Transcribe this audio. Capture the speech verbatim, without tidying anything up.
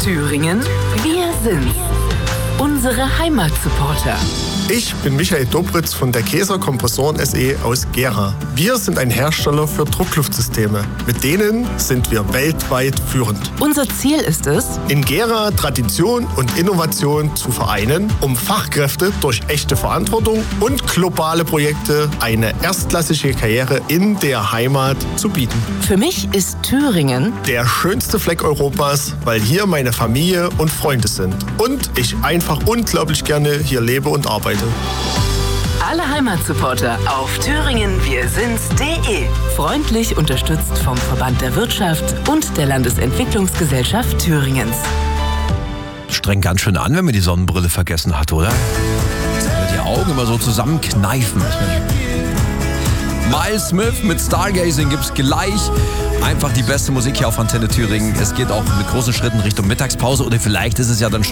Thüringen, wir sind's. Unsere Heimatsupporter. Ich bin Michael Dobritz von der Käser Kompressoren S E aus Gera. Wir sind ein Hersteller für Druckluftsysteme. Mit denen sind wir weltweit führend. Unser Ziel ist es, in Gera Tradition und Innovation zu vereinen, um Fachkräfte durch echte Verantwortung und globale Projekte eine erstklassige Karriere in der Heimat zu bieten. Für mich ist Thüringen der schönste Fleck Europas, weil hier meine Familie und Freunde sind. Und ich einfach unglaublich gerne hier lebe und arbeite. Alle Heimatsupporter auf thüringen wir sind's punkt de. Freundlich unterstützt vom Verband der Wirtschaft und der Landesentwicklungsgesellschaft Thüringens. Strengt ganz schön an, wenn man die Sonnenbrille vergessen hat, oder? Die Augen immer so zusammenkneifen. Miles Smith mit Stargazing gibt's gleich. Einfach die beste Musik hier auf Antenne Thüringen. Es geht auch mit großen Schritten Richtung Mittagspause oder vielleicht ist es ja dann schon